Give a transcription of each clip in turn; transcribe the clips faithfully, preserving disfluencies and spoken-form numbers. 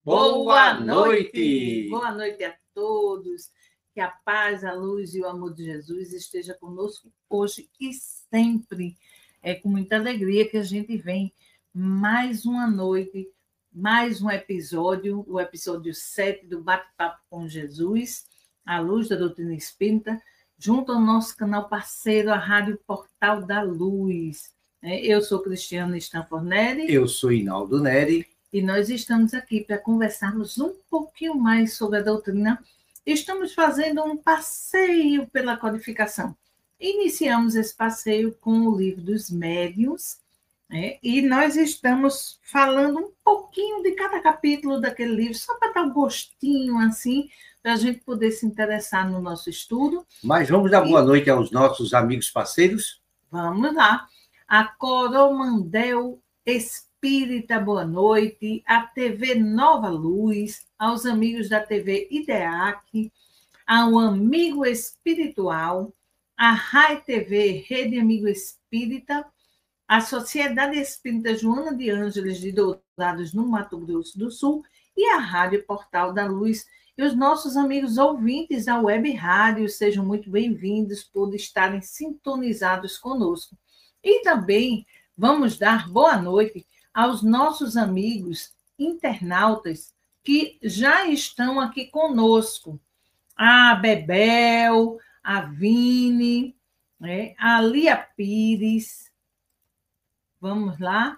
Boa noite! Boa noite a todos. Que a paz, a luz e o amor de Jesus esteja conosco hoje e sempre. É com muita alegria que a gente vem mais uma noite, mais um episódio, o episódio sete do Bate-Papo com Jesus, à luz da doutrina espírita, junto ao nosso canal parceiro, a Rádio Portal da Luz. Eu sou Cristiana Stanford Neri. Eu sou Inaldo Neri. E nós estamos aqui para conversarmos um pouquinho mais sobre a doutrina. Estamos fazendo um passeio pela codificação. Iniciamos esse passeio com o livro dos Médiuns, né? E nós estamos falando um pouquinho de cada capítulo daquele livro, só para dar um gostinho assim, para a gente poder se interessar no nosso estudo. Mas vamos dar boa e... noite aos nossos amigos parceiros? Vamos lá. A Coromandel Espírita, boa noite. A T V Nova Luz, aos amigos da T V IDEAC, ao Amigo Espiritual, a Rai T V Rede Amigo Espírita, a Sociedade Espírita Joana de Ângeles de Dourados, no Mato Grosso do Sul, e a Rádio Portal da Luz. E os nossos amigos ouvintes da Web Rádio, sejam muito bem-vindos por estarem sintonizados conosco. E também vamos dar boa noite aos nossos amigos internautas que já estão aqui conosco. A Bebel, a Vini, né? A Lia Pires. Vamos lá.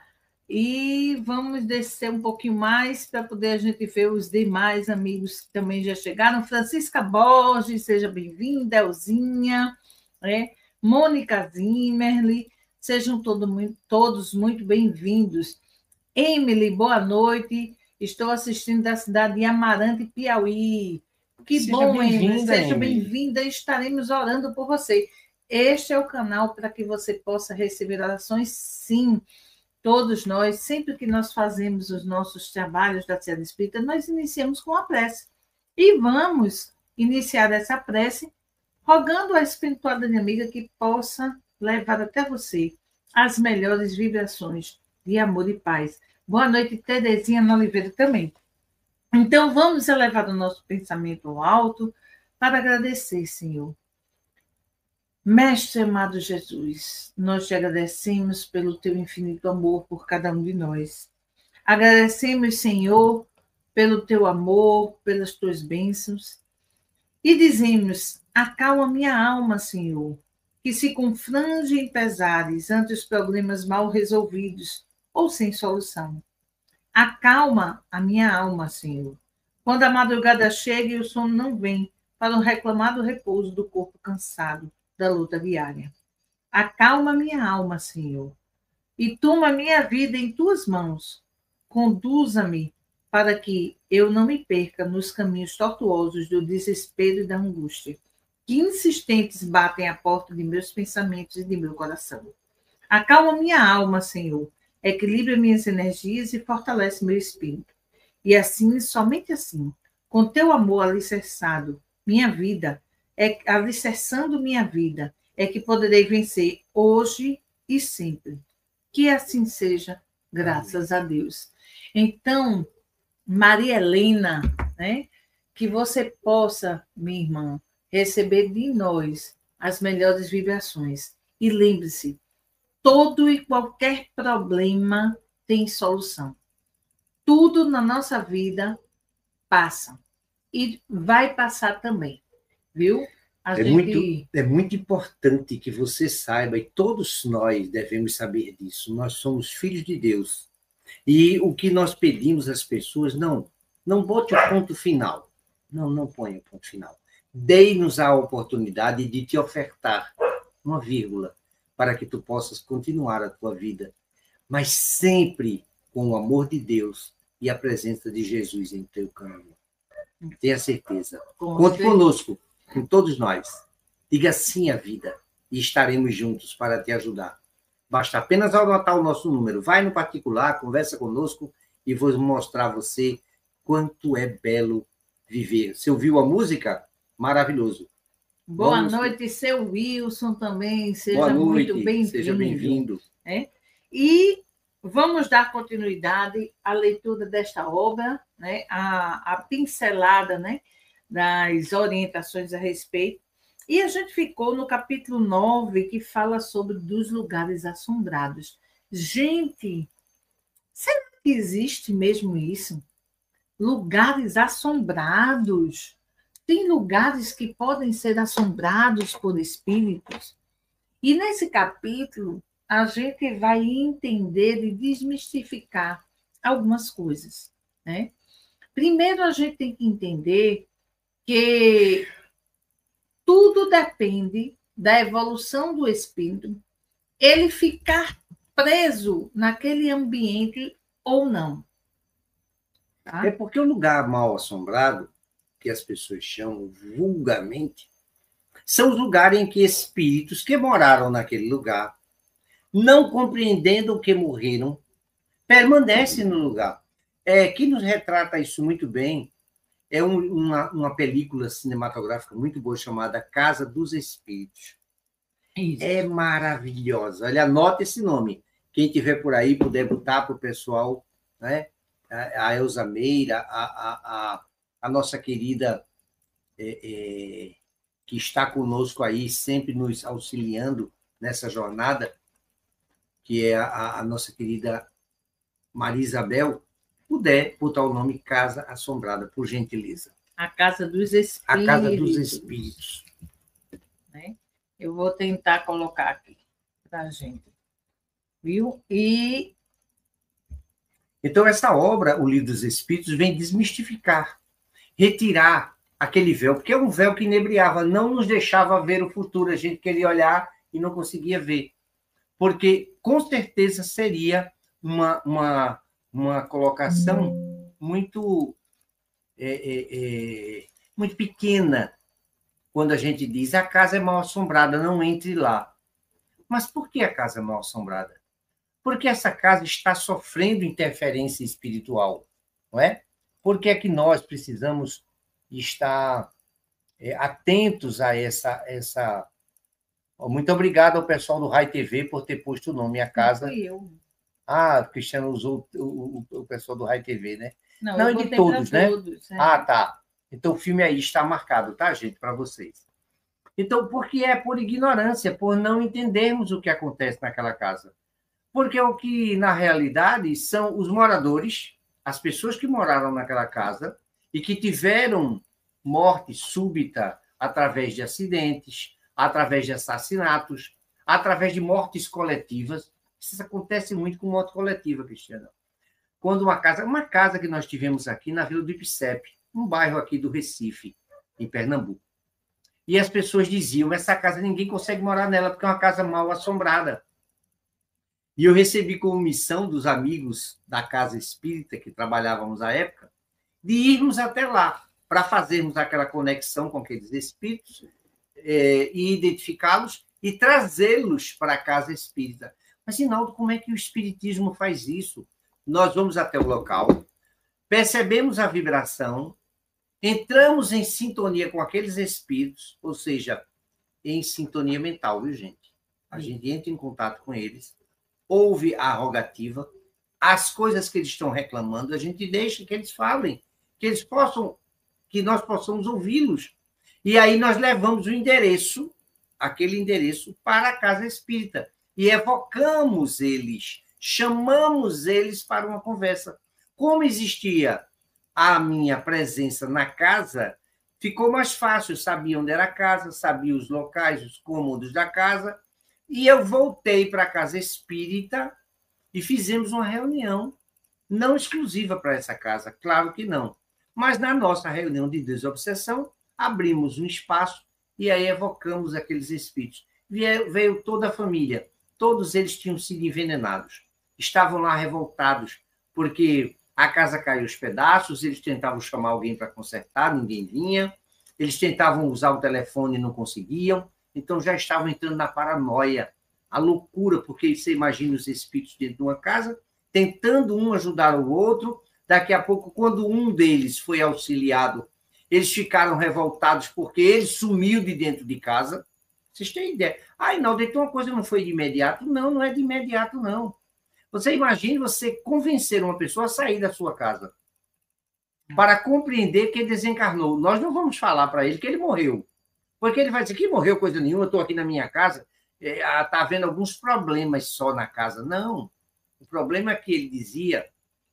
E vamos descer um pouquinho mais para poder a gente ver os demais amigos que também já chegaram. Francisca Borges, seja bem-vinda. Elzinha, né? Mônica Zimmerli, sejam todo, todos muito bem-vindos. Emily, boa noite. Estou assistindo da cidade de Amarante, Piauí. Que Seja bom, Emily. Seja Emily. bem-vinda. Estaremos orando por você. Este é o canal para que você possa receber orações, sim. Todos nós, sempre que nós fazemos os nossos trabalhos da Tia Espírita, nós iniciamos com a prece. E vamos iniciar essa prece rogando a espiritualidade amiga que possa levar até você as melhores vibrações de amor e paz. Boa noite, Terezinha Oliveira também. Então, vamos elevar o nosso pensamento ao alto para agradecer, Senhor. Mestre amado Jesus, nós te agradecemos pelo teu infinito amor por cada um de nós. Agradecemos, Senhor, pelo teu amor, pelas tuas bênçãos. E dizemos, acalma minha alma, Senhor, que se confrange em pesares ante os problemas mal resolvidos ou sem solução. Acalma a minha alma, Senhor, quando a madrugada chega e o sono não vem para o reclamado repouso do corpo cansado da luta diária. Acalma minha alma, Senhor, e toma minha vida em tuas mãos. Conduza-me para que eu não me perca nos caminhos tortuosos do desespero e da angústia, que insistentes batem à porta de meus pensamentos e de meu coração. Acalma minha alma, Senhor, equilibra minhas energias e fortalece meu espírito. E assim, somente assim, com teu amor alicerçado, minha vida, é, alicerçando minha vida, é que poderei vencer hoje e sempre. Que assim seja, graças a Deus. Então, Maria Helena, né, que você possa, minha irmã, receber de nós as melhores vibrações. E lembre-se, todo e qualquer problema tem solução. Tudo na nossa vida passa. E vai passar também, viu? A é, gente... muito, é muito importante que você saiba, e todos nós devemos saber disso. Nós somos filhos de Deus. E o que nós pedimos às pessoas, não, não bote o ponto final. Não, não ponha o ponto final. Dê-nos a oportunidade de te ofertar uma vírgula, para que tu possas continuar a tua vida, mas sempre com o amor de Deus e a presença de Jesus em teu caminho. Tenha certeza. Com Conte certeza. Conosco, com todos nós. Diga sim à vida e estaremos juntos para te ajudar. Basta apenas anotar o nosso número. Vai no particular, conversa conosco e vou mostrar a você quanto é belo viver. Você ouviu a música? Maravilhoso. Boa Vamos... noite, seu Wilson também. Seja Boa noite, muito bem-vindo. Seja bem-vindo. É? E vamos dar continuidade à leitura desta obra, né? a, a pincelada, né? Das orientações a respeito. E a gente ficou no capítulo nove, que fala sobre dos lugares assombrados. Gente, será que existe mesmo isso? Lugares assombrados? Tem lugares que podem ser assombrados por espíritos? E nesse capítulo, a gente vai entender e desmistificar algumas coisas, né? Primeiro, a gente tem que entender que tudo depende da evolução do espírito, ele ficar preso naquele ambiente ou não. Tá? É porque o lugar mal assombrado, que as pessoas chamam vulgarmente, são os lugares em que espíritos que moraram naquele lugar, não compreendendo que morreram, permanecem no lugar. É, que nos retrata isso muito bem é um, uma, uma película cinematográfica muito boa chamada Casa dos Espíritos. Isso. É maravilhosa. Olha, anota esse nome. Quem tiver por aí, puder botar para o pessoal, né? A Elza Meira, a, a, a, a nossa querida, é, é, que está conosco aí, sempre nos auxiliando nessa jornada, que é a, a nossa querida Maria Isabel, puder botar o nome Casa Assombrada, por gentileza. A Casa dos Espíritos. A Casa dos Espíritos. Né? Eu vou tentar colocar aqui para a gente. Viu? E... Então, essa obra, O Livro dos Espíritos, vem desmistificar, retirar aquele véu, porque é um véu que inebriava, não nos deixava ver o futuro, a gente queria olhar e não conseguia ver. Porque, com certeza, seria uma, uma, uma colocação muito, é, é, é, muito pequena, quando a gente diz a casa é mal assombrada, não entre lá. Mas por que a casa é mal assombrada? Porque essa casa está sofrendo interferência espiritual, não é? Por que é que nós precisamos estar é, atentos a essa... essa... Muito obrigado ao pessoal do Rai T V por ter posto o nome à casa. Não fui eu. Ah, o Cristiano usou o, o, o pessoal do Rai T V, né? Não, Não, eu é de todos, né? Todos, é. Ah, tá. Então o filme aí está marcado, tá, gente, para vocês. Então, porque é por ignorância, por não entendermos o que acontece naquela casa. Porque o que, na realidade, são os moradores, as pessoas que moraram naquela casa e que tiveram morte súbita através de acidentes, através de assassinatos, através de mortes coletivas. Isso acontece muito com morte coletiva, Cristiano. Quando uma casa, uma casa que nós tivemos aqui na Vila do Ipicep, um bairro aqui do Recife, em Pernambuco. E as pessoas diziam, essa casa ninguém consegue morar nela porque é uma casa mal assombrada. E eu recebi como missão dos amigos da Casa Espírita, que trabalhávamos à época, de irmos até lá, para fazermos aquela conexão com aqueles espíritos, é, e identificá-los e trazê-los para a Casa Espírita. Mas, Rinaldo, como é que o Espiritismo faz isso? Nós vamos até o local, percebemos a vibração, entramos em sintonia com aqueles espíritos, ou seja, em sintonia mental, viu, gente? A gente entra em contato com eles, ouve a rogativa, as coisas que eles estão reclamando, a gente deixa que eles falem, que eles possam, que nós possamos ouvi-los. E aí nós levamos o endereço, aquele endereço, para a Casa Espírita e evocamos eles, chamamos eles para uma conversa. Como existia a minha presença na casa, ficou mais fácil, eu sabia onde era a casa, sabia os locais, os cômodos da casa, e eu voltei para a Casa Espírita e fizemos uma reunião, não exclusiva para essa casa, claro que não, mas na nossa reunião de desobsessão, abrimos um espaço e aí evocamos aqueles espíritos. Veio, veio toda a família, todos eles tinham sido envenenados, estavam lá revoltados, porque a casa caiu aos pedaços, eles tentavam chamar alguém para consertar, ninguém vinha, eles tentavam usar o telefone e não conseguiam, então já estavam entrando na paranoia, a loucura, porque você imagina os espíritos dentro de uma casa, tentando um ajudar o outro, daqui a pouco, quando um deles foi auxiliado, eles ficaram revoltados porque ele sumiu de dentro de casa. Vocês têm ideia? Ah, Rinaldo, então uma coisa não foi de imediato? Não, não é de imediato, não. Você imagine você convencer uma pessoa a sair da sua casa para compreender que ele desencarnou. Nós não vamos falar para ele que ele morreu, porque ele vai dizer que morreu coisa nenhuma, eu estou aqui na minha casa, está havendo alguns problemas só na casa. Não, o problema é que ele dizia,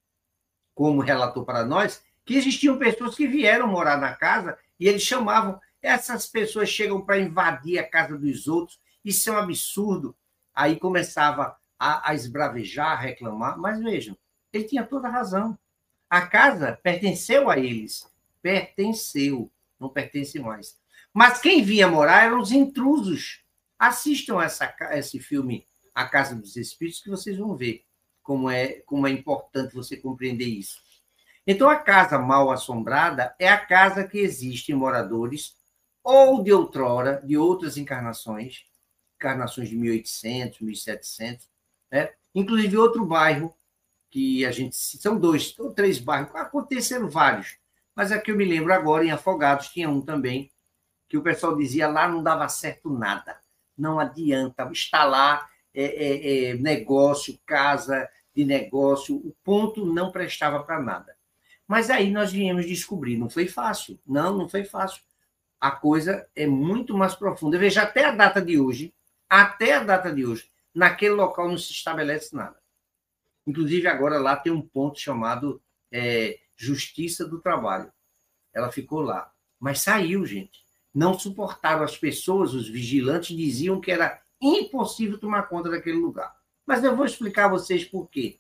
como relatou para nós, que existiam pessoas que vieram morar na casa e eles chamavam, essas pessoas chegam para invadir a casa dos outros, isso é um absurdo. Aí começava a, a esbravejar, a reclamar, mas vejam, ele tinha toda a razão. A casa pertenceu a eles, pertenceu, não pertence mais. Mas quem vinha morar eram os intrusos. Assistam essa, esse filme A Casa dos Espíritos, que vocês vão ver como é, como é importante você compreender isso. Então, a casa mal assombrada é a casa que existem moradores ou de outrora, de outras encarnações, encarnações de mil e oitocentos, mil e setecentos, né? Inclusive outro bairro, que a gente... São dois ou três bairros, aconteceram vários, mas aqui eu me lembro agora, em Afogados, tinha um também, que o pessoal dizia lá não dava certo nada, não adianta, está lá, é, é, é, negócio, casa de negócio, o ponto não prestava para nada. Mas aí nós viemos descobrir, não foi fácil, não, não foi fácil. A coisa é muito mais profunda. Veja, até a data de hoje, até a data de hoje, naquele local não se estabelece nada. Inclusive, agora lá tem um ponto chamado é, Justiça do Trabalho. Ela ficou lá, mas saiu, gente. Não suportaram as pessoas, os vigilantes diziam que era impossível tomar conta daquele lugar. Mas eu vou explicar a vocês por quê.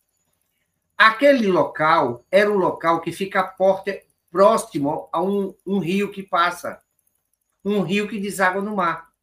Aquele local era um local que fica porta, próximo a um, um rio que passa, um rio que deságua no mar.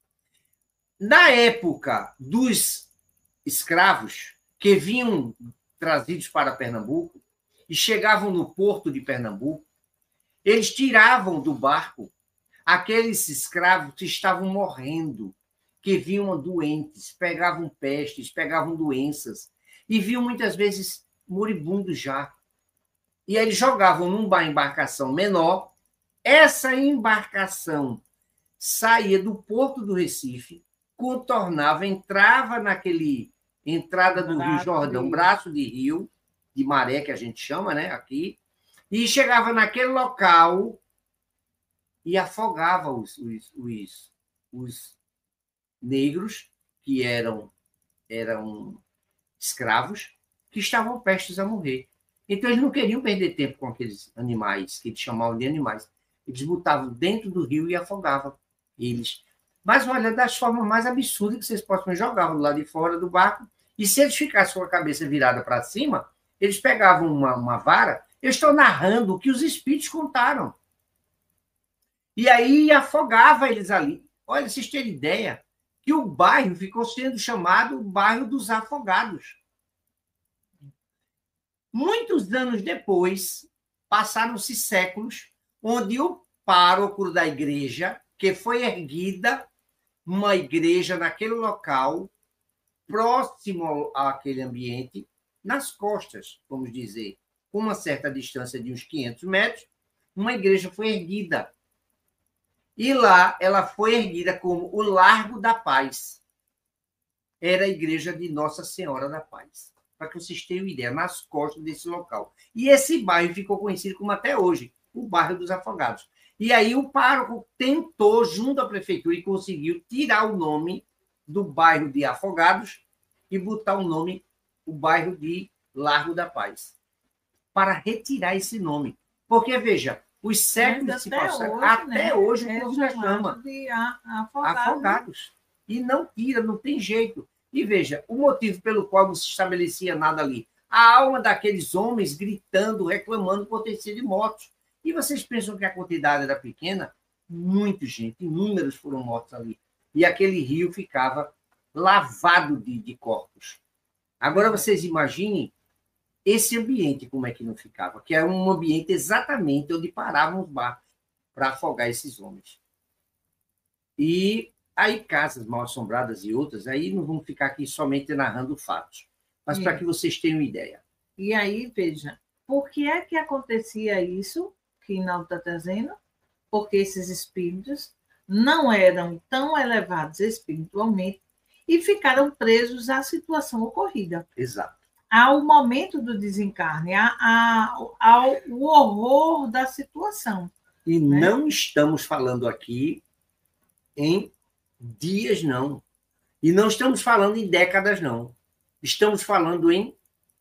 Na época dos escravos que vinham trazidos para Pernambuco e chegavam no porto de Pernambuco, eles tiravam do barco aqueles escravos que estavam morrendo, que vinham doentes, pegavam pestes, pegavam doenças, e vinham muitas vezes moribundos já. E aí eles jogavam numa embarcação menor, essa embarcação saía do porto do Recife, contornava, entrava naquele entrada do Rio Jordão, braço de rio, de maré, que a gente chama, né, aqui, e chegava naquele local e afogava os, os, os, os negros, que eram, eram escravos, que estavam prestes a morrer. Então, eles não queriam perder tempo com aqueles animais, que eles chamavam de animais. Eles botavam dentro do rio e afogavam eles. Mas, olha, das formas mais absurdas que vocês possam jogar lá de fora do barco, e se eles ficassem com a cabeça virada para cima, eles pegavam uma, uma vara. Eu estou narrando o que os espíritos contaram. E aí afogava eles ali. Olha, vocês terem ideia que o bairro ficou sendo chamado o bairro dos Afogados. Muitos anos depois, passaram-se séculos, onde o pároco da igreja, que foi erguida uma igreja naquele local, próximo àquele ambiente, nas costas, vamos dizer, com uma certa distância de uns quinhentos metros, uma igreja foi erguida. E lá ela foi erguida como o Largo da Paz. Era a igreja de Nossa Senhora da Paz, para que vocês tenham ideia, nas costas desse local. E esse bairro ficou conhecido como até hoje, o bairro dos Afogados. E aí o pároco tentou, junto à prefeitura, e conseguiu tirar o nome do bairro de Afogados e botar o nome, o bairro de Largo da Paz, para retirar esse nome. Porque, veja, os séculos se passaram, até né? hoje o povo já chama de afogados. afogados. E não tira, não tem jeito. E veja, o motivo pelo qual não se estabelecia nada ali, a alma daqueles homens gritando, reclamando por ter sido mortos. E vocês pensam que a quantidade era pequena? Muita gente, inúmeros foram mortos ali. E aquele rio ficava lavado de, de corpos. Agora vocês imaginem esse ambiente, como é que não ficava, que era um ambiente exatamente onde paravam os barcos para afogar esses homens. E aí casas mal assombradas e outras, aí não vamos ficar aqui somente narrando fatos, mas para que vocês tenham ideia. E aí, veja, por que é que acontecia isso que Hinaldo está trazendo? Porque esses espíritos não eram tão elevados espiritualmente e ficaram presos à situação ocorrida. Exato. ao momento do desencarne, a, a, ao o horror da situação. E né? Não estamos falando aqui em dias, não. E não estamos falando em décadas, não. Estamos falando em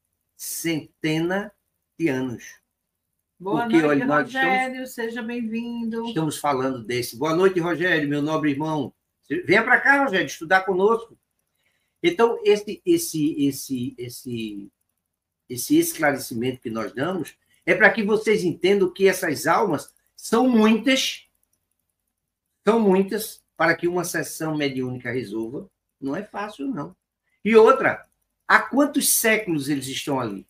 centenas de anos. Boa Porque, noite, olha, nós Rogério, estamos, seja bem-vindo. Estamos falando desse. Boa noite, Rogério, meu nobre irmão. Venha para cá, Rogério, estudar conosco. Então, esse, esse, esse, esse, esse esclarecimento que nós damos é para que vocês entendam que essas almas são muitas, são muitas, para que uma sessão mediúnica resolva. Não é fácil, não. E outra, há quantos séculos eles estão ali?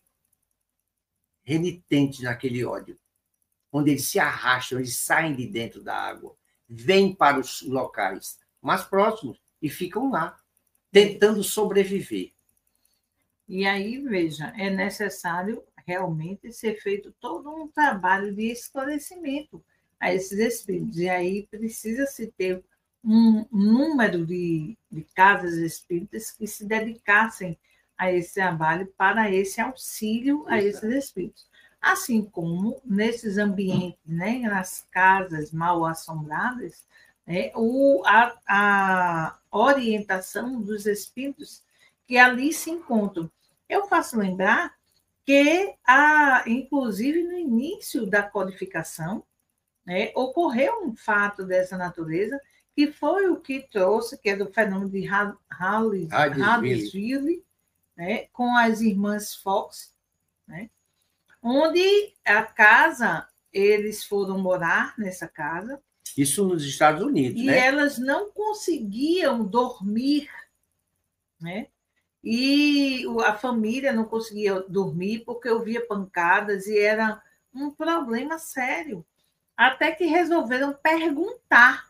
Renitentes naquele ódio, onde eles se arrastam, eles saem de dentro da água, vêm para os locais mais próximos e ficam lá, tentando sobreviver. E aí, veja, é necessário realmente ser feito todo um trabalho de esclarecimento a esses espíritos. E aí precisa-se ter um número de, de casas espíritas que se dedicassem a esse trabalho para esse auxílio a esses espíritos. Assim como nesses ambientes, né, nas casas mal assombradas, né, o, a, a orientação dos espíritos que ali se encontram. Eu faço lembrar que, a, inclusive, no início da codificação, né, ocorreu um fato dessa natureza, que foi o que trouxe, que é do fenômeno de Hallsville, né, com as irmãs Fox, né, onde a casa, eles foram morar nessa casa. Isso nos Estados Unidos, e né? E elas não conseguiam dormir, né? E a família não conseguia dormir porque ouvia pancadas e era um problema sério. Até que resolveram perguntar,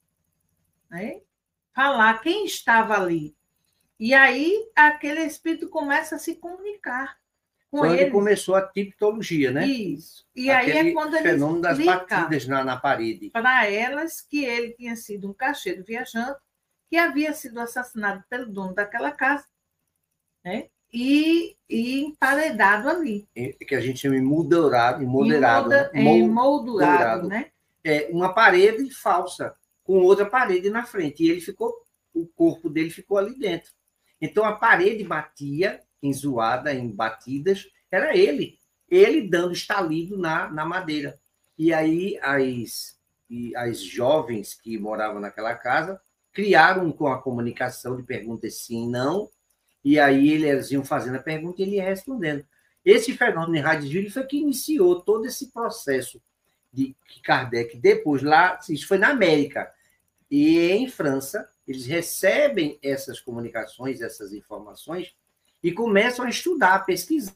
né? Falar quem estava ali. E aí aquele espírito começa a se comunicar com Quando eles. começou a tipologia, né? Isso. E Aquele aí é quando ele fenômeno das batidas na, na parede. Para elas que ele tinha sido um caixeiro viajante que havia sido assassinado pelo dono daquela casa, né? E, e emparedado ali. É, que a gente chama de emoldurado. Emoldurado, né? Emoldurado, né? É uma parede falsa, com outra parede na frente. E ele ficou, o corpo dele ficou ali dentro. Então a parede batia, em zoada, em batidas, era ele. Ele dando estalido na, na madeira. E aí as, e as jovens que moravam naquela casa criaram com a comunicação de perguntas sim e não, e aí eles iam fazendo a pergunta e ele ia respondendo. Esse fenômeno de Hallsville foi que iniciou todo esse processo de que Kardec, depois lá, isso foi na América, e em França, eles recebem essas comunicações, essas informações, e começam a estudar, a pesquisar.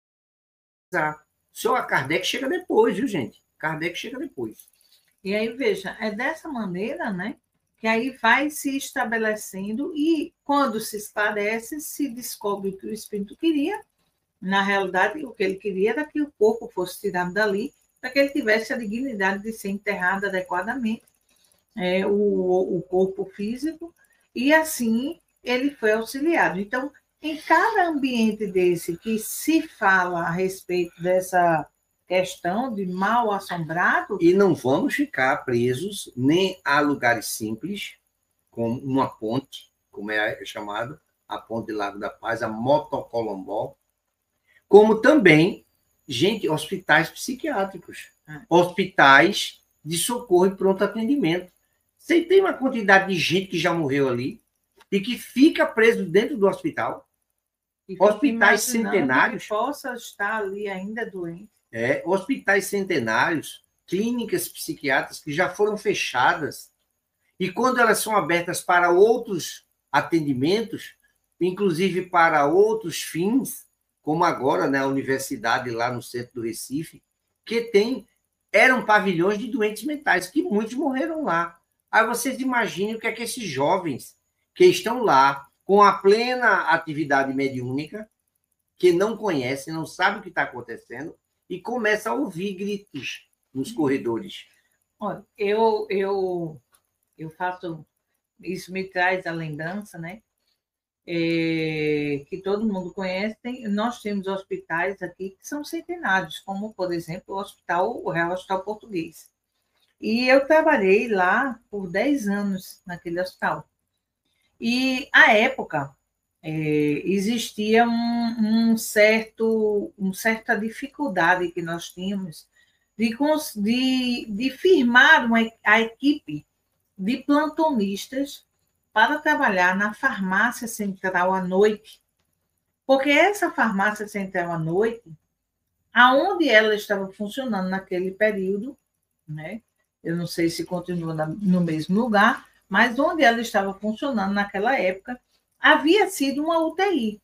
Só a Kardec chega depois, viu, gente? Kardec chega depois. E aí, veja, é dessa maneira, né, que aí vai se estabelecendo e, quando se esclarece, se descobre o que o espírito queria. Na realidade, o que ele queria era que o corpo fosse tirado dali, para que ele tivesse a dignidade de ser enterrado adequadamente, é, o, o corpo físico, e assim ele foi auxiliado. Então, em cada ambiente desse que se fala a respeito dessa questão de mal assombrado... E não vamos ficar presos nem a lugares simples, como uma ponte, como é chamado, a ponte de Lago da Paz, a Motocolombó, como também, gente, hospitais psiquiátricos, ah. hospitais de socorro e pronto atendimento. Você tem uma quantidade de gente que já morreu ali e que fica preso dentro do hospital. Hospitais centenários. Que possa estar ali ainda doente. É, hospitais centenários, clínicas psiquiátricas que já foram fechadas. E quando elas são abertas para outros atendimentos, inclusive para outros fins, como agora, né, a universidade lá no centro do Recife, que tem, eram pavilhões de doentes mentais, que muitos morreram lá. Aí vocês imaginem o que é que esses jovens que estão lá com a plena atividade mediúnica, que não conhecem, não sabem o que está acontecendo, e começam a ouvir gritos nos corredores. Olha, eu, eu, eu faço... Isso me traz a lembrança, né? é, que todo mundo conhece, tem, nós temos hospitais aqui que são centenários, como, por exemplo, o Hospital, o Real Hospital Português. E eu trabalhei lá por dez anos naquele hospital. E, à época, é, existia um, um certo, uma certa dificuldade que nós tínhamos de, de, de firmar uma, a equipe de plantonistas para trabalhar na farmácia central à noite, porque essa farmácia central à noite, aonde ela estava funcionando naquele período, né? Eu não sei se continua no mesmo lugar, mas onde ela estava funcionando naquela época, havia sido uma U T I.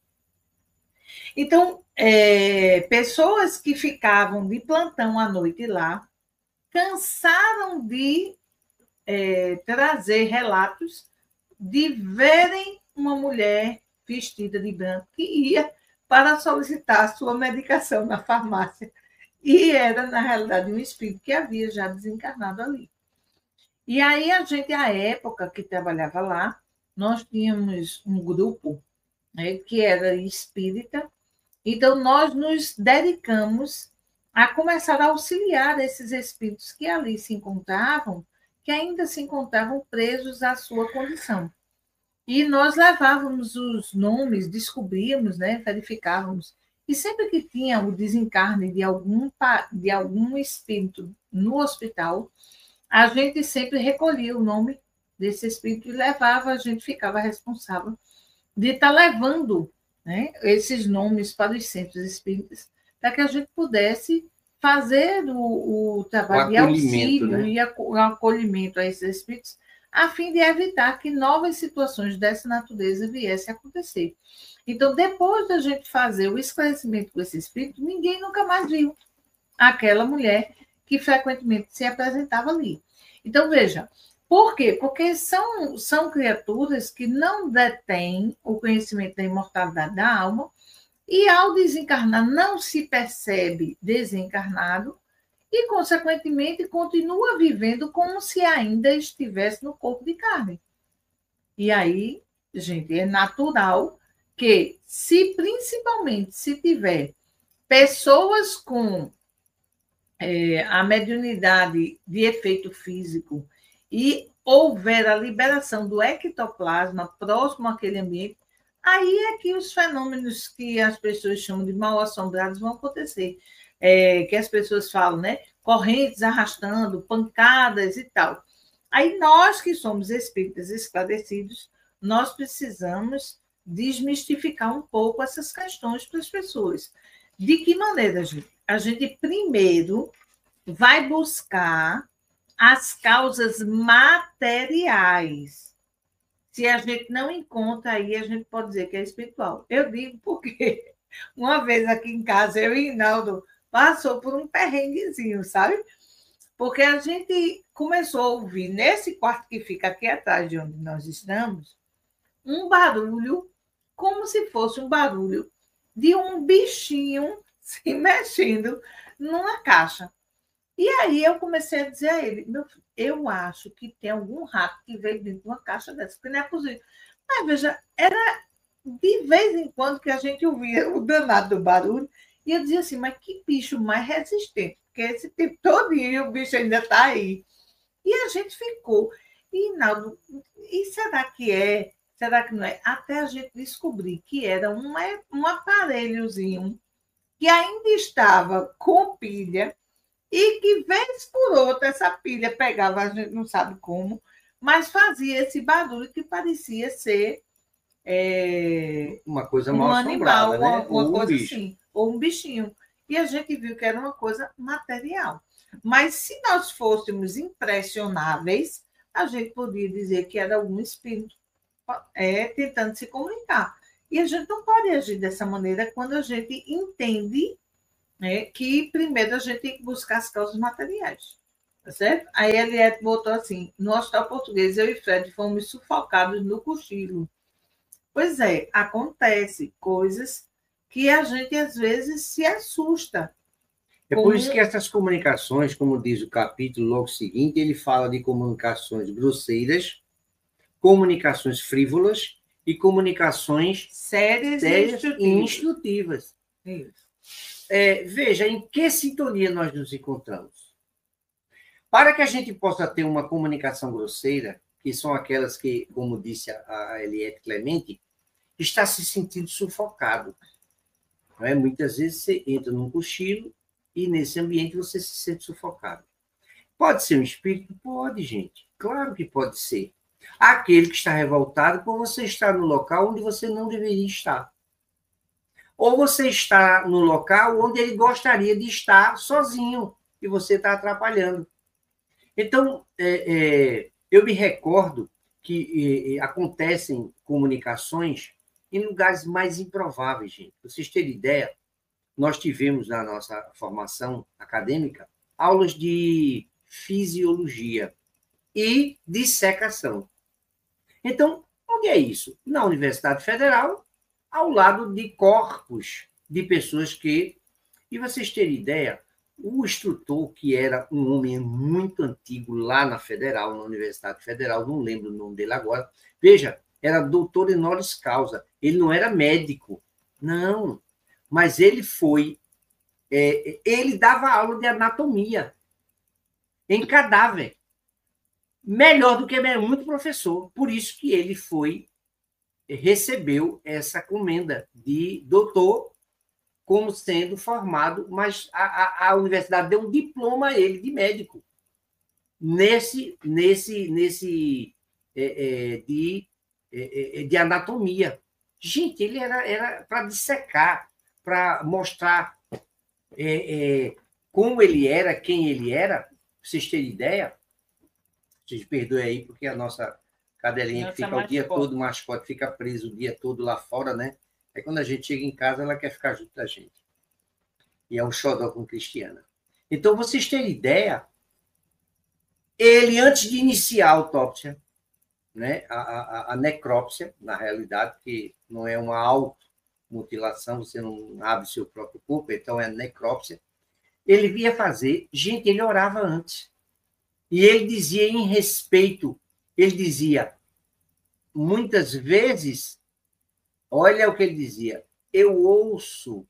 Então, é, pessoas que ficavam de plantão à noite lá, cansaram de é, trazer relatos de verem uma mulher vestida de branco que ia para solicitar sua medicação na farmácia. E era, na realidade, um espírito que havia já desencarnado ali. E aí, a gente, à época que trabalhava lá, nós tínhamos um grupo, né, que era espírita, então nós nos dedicamos a começar a auxiliar esses espíritos que ali se encontravam, que ainda se encontravam presos à sua condição. E nós levávamos os nomes, descobríamos, né, verificávamos. E sempre que tinha o desencarne de algum, de algum espírito no hospital, a gente sempre recolhia o nome desse espírito e levava, a gente ficava responsável de estar levando, né, esses nomes para os centros espíritas, para que a gente pudesse fazer o, o trabalho o de auxílio, né? E o acolhimento a esses espíritos, a fim de evitar que novas situações dessa natureza viessem a acontecer. Então, depois da gente fazer o esclarecimento com esse espírito, ninguém nunca mais viu aquela mulher que frequentemente se apresentava ali. Então, veja, por quê? Porque são, são criaturas que não detêm o conhecimento da imortalidade da alma e, ao desencarnar, não se percebe desencarnado e, consequentemente, continua vivendo como se ainda estivesse no corpo de carne. E aí, gente, é natural que, se principalmente se tiver pessoas com é, a mediunidade de efeito físico e houver a liberação do ectoplasma próximo àquele ambiente, aí é que os fenômenos que as pessoas chamam de mal-assombrados vão acontecer. É, que as pessoas falam, né? Correntes arrastando, pancadas e tal. Aí nós que somos espíritas esclarecidos, nós precisamos desmistificar um pouco essas questões para as pessoas. De que maneira, gente? A gente primeiro vai buscar as causas materiais. Se a gente não encontra aí, a gente pode dizer que é espiritual. Eu digo porque uma vez aqui em casa, eu e Rinaldo passou por um perrenguezinho, sabe? Porque a gente começou a ouvir, nesse quarto que fica aqui atrás de onde nós estamos, um barulho, como se fosse um barulho de um bichinho se mexendo numa caixa. E aí eu comecei a dizer a ele, meu filho, eu acho que tem algum rato que veio dentro de uma caixa dessa, porque não é possível. Mas veja, era de vez em quando que a gente ouvia o danado do barulho, e eu dizia assim, mas que bicho mais resistente, porque esse tempo todo o bicho ainda está aí. E a gente ficou. E, Naldo, e será que é? Será que não é? Até a gente descobrir que era um, um aparelhozinho que ainda estava com pilha e que, vez por outra, essa pilha pegava, a gente não sabe como, mas fazia esse barulho que parecia ser é, uma coisa um mal animal, né? uma, uma ou coisa um bicho. assim, ou um bichinho. E a gente viu que era uma coisa material. Mas se nós fôssemos impressionáveis, a gente podia dizer que era algum espírito é, tentando se comunicar. E a gente não pode agir dessa maneira quando a gente entende, né, que primeiro a gente tem que buscar as causas materiais. Tá certo? Aí a Eliette botou assim, no Hospital Português, eu e Fred fomos sufocados no cochilo. Pois é, acontece coisas que a gente às vezes se assusta. É por como... isso que essas comunicações, como diz o capítulo logo seguinte, ele fala de comunicações grosseiras, comunicações frívolas e comunicações sérias, sérias e e instrutivas. Isso. É, veja, em que sintonia nós nos encontramos? Para que a gente possa ter uma comunicação grosseira, que são aquelas que, como disse a, a Eliette Clemente, está se sentindo sufocado. Não é? Muitas vezes você entra num cochilo e nesse ambiente você se sente sufocado. Pode ser um espírito? Pode, gente. Claro que pode ser. Aquele que está revoltado por você estar no local onde você não deveria estar. Ou você está no local onde ele gostaria de estar sozinho e você está atrapalhando. Então, é, é, eu me recordo que é, acontecem comunicações em lugares mais improváveis, gente. Para vocês terem ideia, nós tivemos na nossa formação acadêmica aulas de fisiologia e dissecação. Então, onde é isso? Na Universidade Federal, ao lado de corpos de pessoas que... E vocês terem ideia, o instrutor, que era um homem muito antigo lá na Federal, na Universidade Federal, não lembro o nome dele agora, veja, era doutor honoris causa, ele não era médico, não, mas ele foi, é, ele dava aula de anatomia em cadáver, melhor do que muito professor, por isso que ele foi, recebeu essa comenda de doutor, como sendo formado, mas a, a, a universidade deu um diploma a ele de médico, nesse, nesse, nesse é, é, de, é, de anatomia. Gente, ele era, era para dissecar, para mostrar é, é, como ele era, quem ele era, para vocês terem ideia. Vocês perdoem aí, porque a nossa cadelinha nossa que fica mascote. O dia todo, o mascote fica preso o dia todo lá fora, né? Aí quando a gente chega em casa, ela quer ficar junto da gente. E é um xodó com Cristiana. Então, vocês terem ideia, ele, antes de iniciar a autópsia, né, a, a, a necrópsia, na realidade, que não é uma automutilação, você não abre seu próprio corpo, então é necrópsia, ele ia fazer, gente, ele orava antes. E ele dizia em respeito, ele dizia, muitas vezes, olha o que ele dizia, eu ouço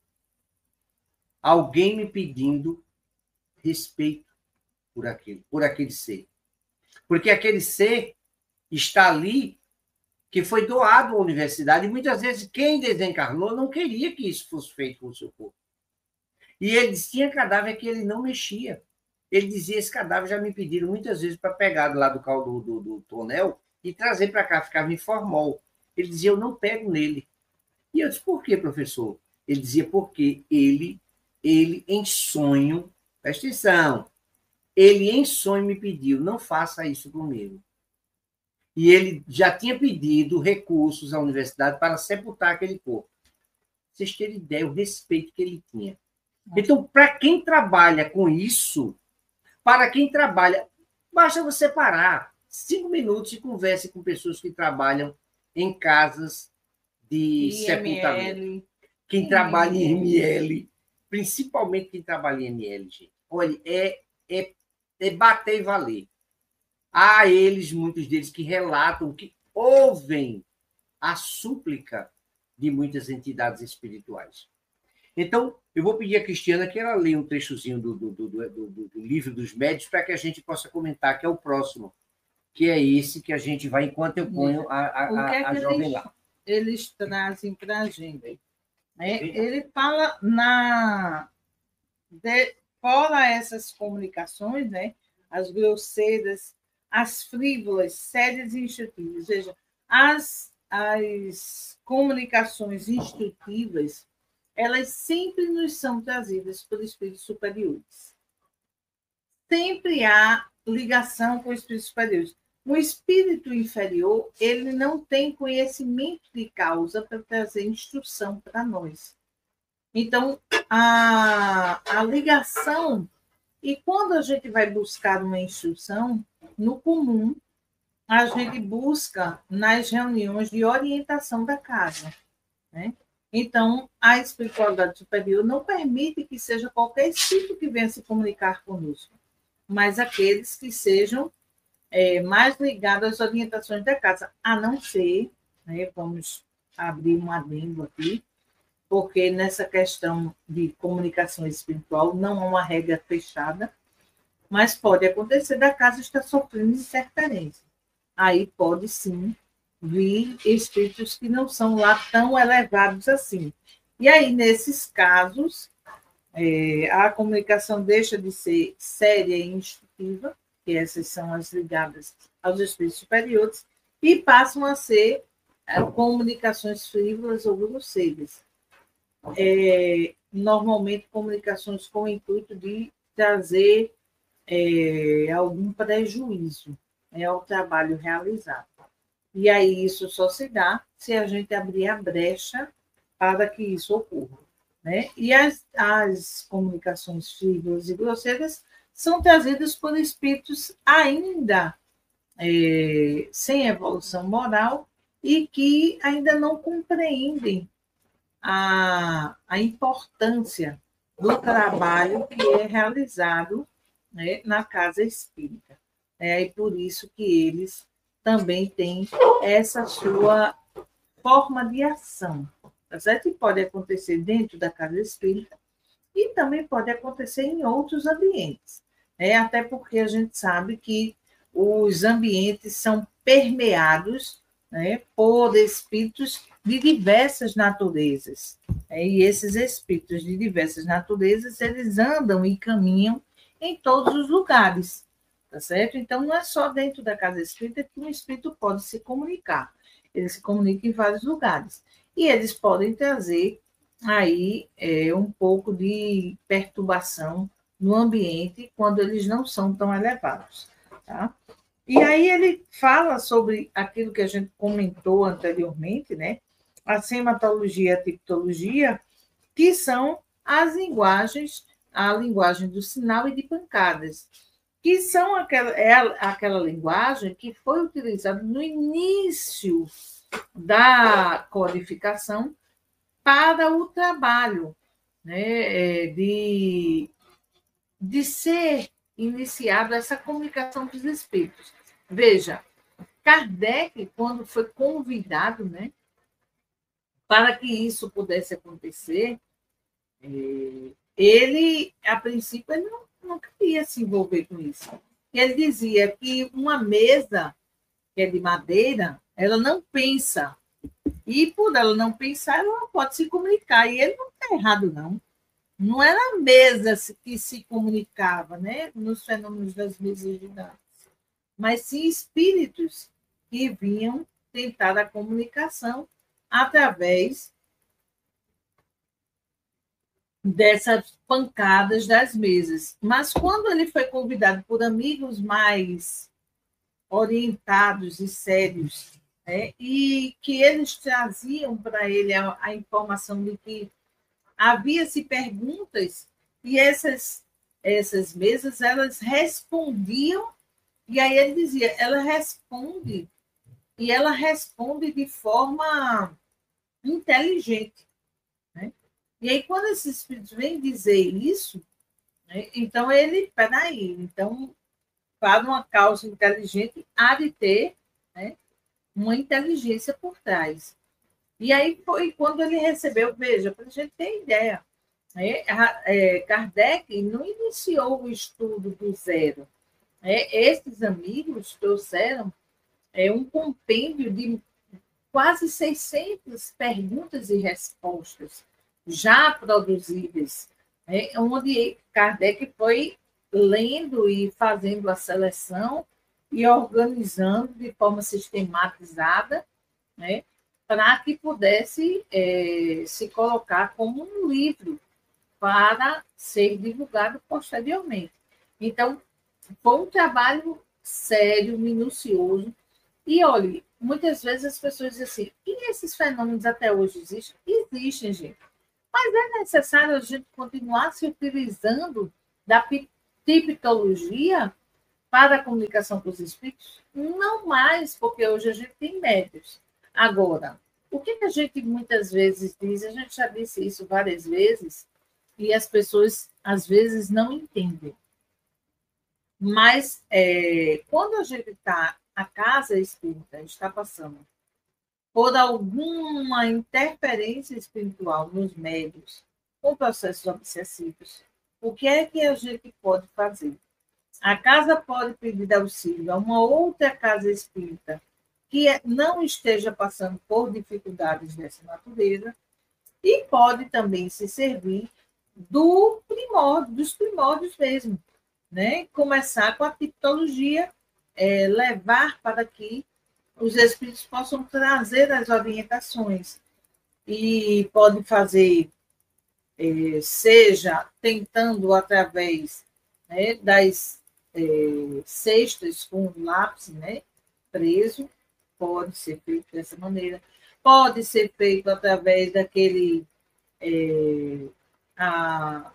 alguém me pedindo respeito por aquele, por aquele ser. Porque aquele ser está ali, que foi doado à universidade, e muitas vezes quem desencarnou não queria que isso fosse feito com o seu corpo. E ele disse, tinha cadáver que ele não mexia. Ele dizia, esse cadáver já me pediram muitas vezes para pegar lá do, do, do, do tonel e trazer para cá, ficava em formol. Ele dizia, eu não pego nele. E eu disse, por quê, professor? Ele dizia, porque ele, ele em sonho, presta atenção, ele em sonho me pediu, não faça isso comigo. E ele já tinha pedido recursos à universidade para sepultar aquele corpo. Vocês terem ideia, o respeito que ele tinha. Então, para quem trabalha com isso, para quem trabalha, basta você parar cinco minutos e converse com pessoas que trabalham em casas de sepultamento. Quem trabalha em M L, principalmente quem trabalha em M L, gente. Olha, é, é, é bater e valer. Há eles, muitos deles, que relatam, que ouvem a súplica de muitas entidades espirituais. Então, eu vou pedir à Cristiana que ela leia um trechozinho do, do, do, do, do livro dos médios para que a gente possa comentar, que é o próximo, que é esse que a gente vai, enquanto eu ponho a, a, o que é que a jovem eles, lá. Eles trazem para a gente. É, ele fala na... De, fora essas comunicações, né, as grosseiras, as frívolas, sérias e instrutivas. Veja, as, as comunicações instrutivas, elas sempre nos são trazidas por espíritos superiores. Sempre há ligação com espíritos superiores. O espírito inferior, ele não tem conhecimento de causa para trazer instrução para nós. Então, a, a ligação... E quando a gente vai buscar uma instrução, no comum, a gente busca nas reuniões de orientação da casa, né? Então, a espiritualidade superior não permite que seja qualquer espírito que venha se comunicar conosco, mas aqueles que sejam é, mais ligados às orientações da casa, a não ser né? Vamos abrir um adendo aqui, porque nessa questão de comunicação espiritual não há uma regra fechada, mas pode acontecer da casa estar sofrendo interferência. Aí pode sim vir espíritos que não são lá tão elevados assim. E aí, nesses casos, é, a comunicação deixa de ser séria e instrutiva, que essas são as ligadas aos espíritos superiores, e passam a ser é, comunicações frívolas ou grosseiras. É, normalmente, comunicações com o intuito de trazer é, algum prejuízo, né, ao trabalho realizado. E aí isso só se dá se a gente abrir a brecha para que isso ocorra, né? E as, as comunicações frívolas e grosseiras são trazidas por espíritos ainda é, sem evolução moral e que ainda não compreendem a, a importância do trabalho que é realizado, né, na casa espírita. É, e por isso que eles também têm essa sua forma de ação. Tá certo? E pode acontecer dentro da casa espírita e também pode acontecer em outros ambientes. Né? Até porque a gente sabe que os ambientes são permeados, né, por espíritos de diversas naturezas. Né? E esses espíritos de diversas naturezas, eles andam e caminham em todos os lugares. Tá certo? Então, não é só dentro da casa espírita que um espírito pode se comunicar. Ele se comunica em vários lugares. E eles podem trazer aí é, um pouco de perturbação no ambiente quando eles não são tão elevados. Tá? E aí ele fala sobre aquilo que a gente comentou anteriormente, né? A sematologia e a tipologia, que são as linguagens, a linguagem do sinal e de pancadas, que são aquela, é aquela linguagem que foi utilizada no início da codificação para o trabalho, né, de, de ser iniciada essa comunicação dos espíritos. Veja, Kardec, quando foi convidado, né, para que isso pudesse acontecer, ele, a princípio, ele não, não queria se envolver com isso. Ele dizia que uma mesa, que é de madeira, ela não pensa. E por ela não pensar, ela não pode se comunicar. E ele não está errado, não. Não era a mesa que se comunicava, né, nos fenômenos das mesas de dança, mas sim espíritos que vinham tentar a comunicação através dessas pancadas das mesas. Mas quando ele foi convidado por amigos mais orientados e sérios, né, e que eles traziam para ele a, a informação de que havia-se perguntas e essas, essas mesas, elas respondiam, e aí ele dizia, ela responde, e ela responde de forma inteligente. Né? E aí, quando esses espíritos vêm dizer isso, né, então ele, peraí, então, para uma causa inteligente, há de ter, né, uma inteligência por trás. E aí foi quando ele recebeu, veja, para a gente ter ideia, né, é, Kardec não iniciou o estudo do zero. Né? Esses amigos trouxeram é, um compêndio de quase seiscentas perguntas e respostas já produzidas, né, onde Kardec foi lendo e fazendo a seleção e organizando de forma sistematizada, né, para que pudesse é, se colocar como um livro para ser divulgado posteriormente. Então, foi um trabalho sério, minucioso. E, olha, muitas vezes as pessoas dizem assim, e esses fenômenos até hoje existem? Existem, gente. Mas é necessário a gente continuar se utilizando da tipologia para a comunicação com os espíritos? Não mais, porque hoje a gente tem médios. Agora, o que a gente muitas vezes diz, a gente já disse isso várias vezes, e as pessoas às vezes não entendem. Mas é, quando a gente está, a casa espírita está passando por alguma interferência espiritual nos médios, com processos obsessivos, o que é que a gente pode fazer? A casa pode pedir auxílio a uma outra casa espírita que não esteja passando por dificuldades dessa natureza e pode também se servir do primórdio, dos primórdios mesmo, né? Começar com a tipologia, é, levar para que os espíritos possam trazer as orientações e pode fazer, é, seja tentando através, né, das é, cestas com lápis, né, preso, pode ser feito dessa maneira, pode ser feito através daquele é, a,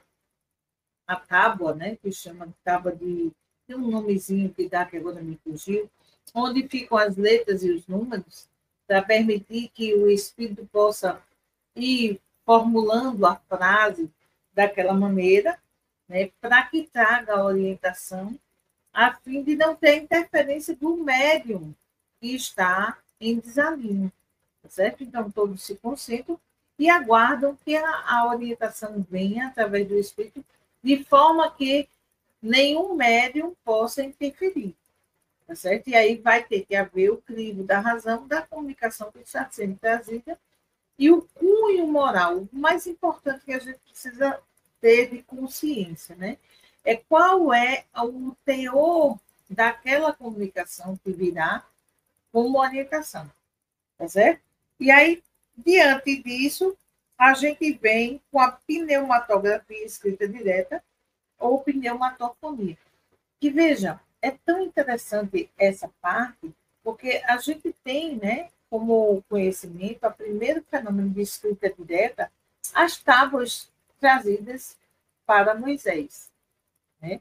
a tábua, né, que chama de tábua de, tem um nomezinho que dá que agora me fugiu, onde ficam as letras e os números, para permitir que o espírito possa ir formulando a frase daquela maneira, né, para que traga a orientação, a fim de não ter interferência do médium que está em desalinho, certo? Então, todos se concentram e aguardam que a, a orientação venha através do espírito, de forma que nenhum médium possa interferir. Tá certo? E aí vai ter que haver o crivo da razão, da comunicação que está sendo trazida e o cunho moral. O mais importante que a gente precisa ter de consciência, né? É qual é o teor daquela comunicação que virá como orientação. Tá certo? E aí, diante disso, a gente vem com a pneumatografia escrita direta ou pneumatofonia. Que, veja, é tão interessante essa parte, porque a gente tem, né, como conhecimento, o primeiro fenômeno de escrita direta, as tábuas trazidas para Moisés. Né?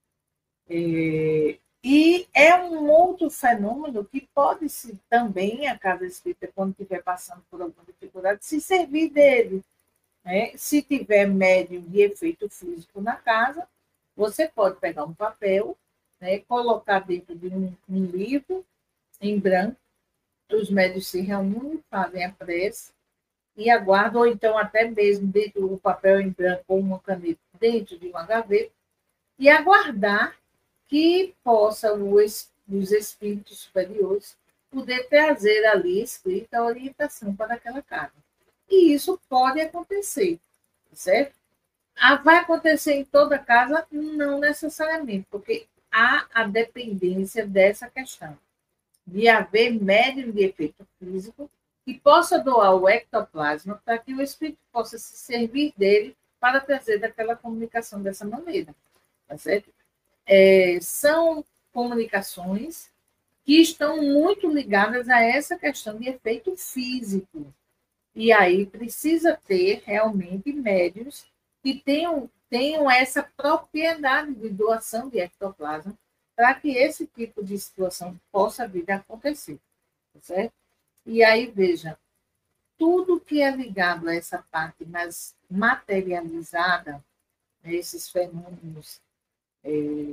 E, e é um outro fenômeno que pode ser também, a casa espírita, quando estiver passando por alguma dificuldade, se servir dele. Né? Se tiver médium de efeito físico na casa, você pode pegar um papel, né, colocar dentro de um, um livro em branco, os médios se reúnem, fazem a prece e aguardam, ou então até mesmo dentro do papel em branco ou uma caneta dentro de uma gaveta, e aguardar que possa os, os espíritos superiores poder trazer ali escrita a orientação para aquela casa. E isso pode acontecer, certo? Ah, vai acontecer em toda casa? Não necessariamente, porque há a dependência dessa questão, de haver médium de efeito físico que possa doar o ectoplasma para que o espírito possa se servir dele para trazer daquela comunicação dessa maneira. Tá certo? É, são comunicações que estão muito ligadas a essa questão de efeito físico. E aí precisa ter realmente médiuns que tenham tenham essa propriedade de doação de ectoplasma para que esse tipo de situação possa vir a acontecer, certo? E aí, veja, tudo que é ligado a essa parte mais materializada, esses fenômenos, é,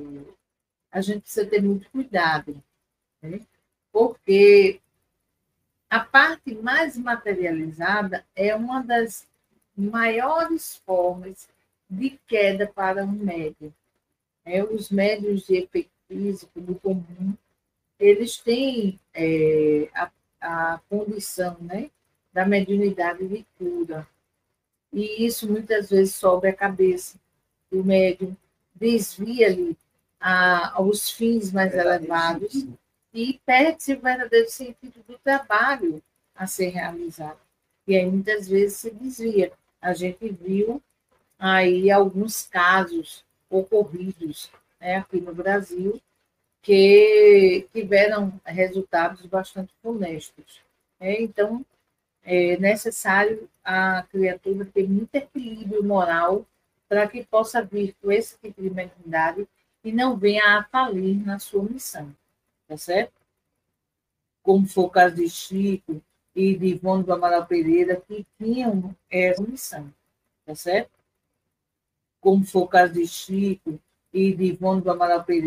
a gente precisa ter muito cuidado, né? Porque a parte mais materializada é uma das maiores formas de queda para um médium. É, os médios de efeito físico do comum, eles têm é, a, a condição, né, da mediunidade de cura. E isso muitas vezes sobe a cabeça do médium, desvia-lhe os fins mais elevados e perde-se o verdadeiro sentido do trabalho a ser realizado. E aí muitas vezes se desvia. A gente viu aí alguns casos ocorridos, né, aqui no Brasil, que tiveram resultados bastante funestos. Né? Então, é necessário a criatura ter muito equilíbrio moral para que possa vir com esse tipo de mediunidade e não venha a falir na sua missão. Tá certo? Como foi o caso de Chico e de Ivone do Amaral Pereira, que tinham essa missão. Tá certo? Como foi o caso de Chico e de Ivone do Amaral Pereira,